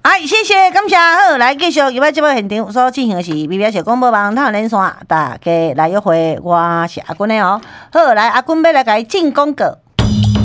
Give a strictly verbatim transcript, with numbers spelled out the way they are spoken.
哎，谢谢，感谢。好，来继续，今摆节目现场所进行的是 B B S 广播网台连线，大家来约会，我是阿君的哦。好，来阿君要来甲伊进广告。